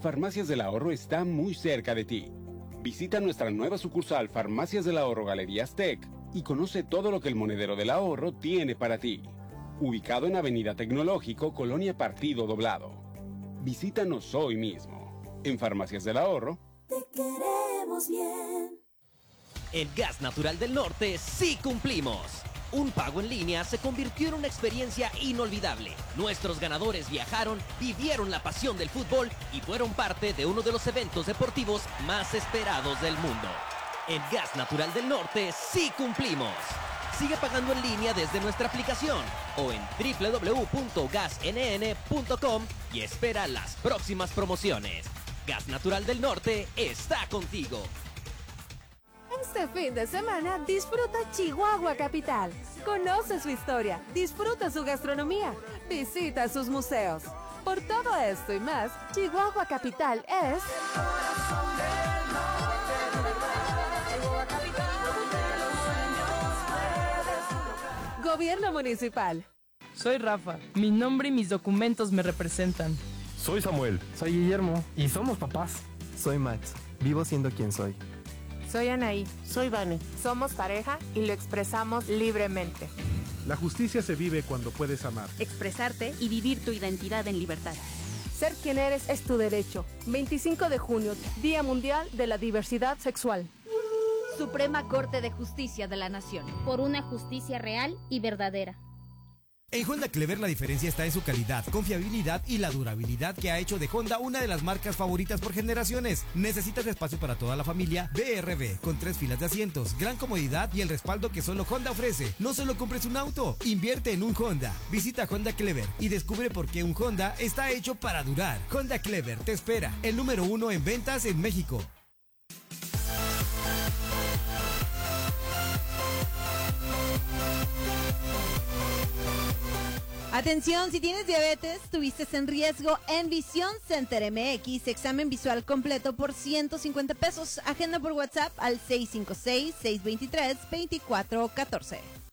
Farmacias del Ahorro está muy cerca de ti. Visita nuestra nueva sucursal Farmacias del Ahorro Galerías Tech y conoce todo lo que el Monedero del Ahorro tiene para ti. Ubicado en Avenida Tecnológico, Colonia Partido Doblado. Visítanos hoy mismo. En Farmacias del Ahorro. Te queremos bien. En Gas Natural del Norte sí cumplimos. Un pago en línea se convirtió en una experiencia inolvidable. Nuestros ganadores viajaron, vivieron la pasión del fútbol y fueron parte de uno de los eventos deportivos más esperados del mundo. En Gas Natural del Norte sí cumplimos. Sigue pagando en línea desde nuestra aplicación o en www.gasnn.com y espera las próximas promociones. Gas Natural del Norte está contigo. Este fin de semana disfruta Chihuahua Capital. Conoce su historia, disfruta su gastronomía, visita sus museos. Por todo esto y más, Chihuahua Capital es... Gobierno Municipal. Soy Rafa. Mi nombre y mis documentos me representan. Soy Samuel. Soy Guillermo. Y somos papás. Soy Max. Vivo siendo quien soy. Soy Anaí. Soy Vane. Somos pareja y lo expresamos libremente. La justicia se vive cuando puedes amar. Expresarte y vivir tu identidad en libertad. Ser quien eres es tu derecho. 25 de junio, Día Mundial de la Diversidad Sexual. Suprema Corte de Justicia de la Nación. Por una justicia real y verdadera. En Honda Clever la diferencia está en su calidad, confiabilidad y la durabilidad que ha hecho de Honda una de las marcas favoritas por generaciones. ¿Necesitas espacio para toda la familia? BRB, con 3 filas de asientos, gran comodidad y el respaldo que solo Honda ofrece. No solo compres un auto, invierte en un Honda. Visita Honda Clever y descubre por qué un Honda está hecho para durar. Honda Clever te espera, el número 1 en ventas en México. Atención, si tienes diabetes, tuviste en riesgo en Visión Center MX, examen visual completo por 150 pesos. Agenda por WhatsApp al 656-623-2414.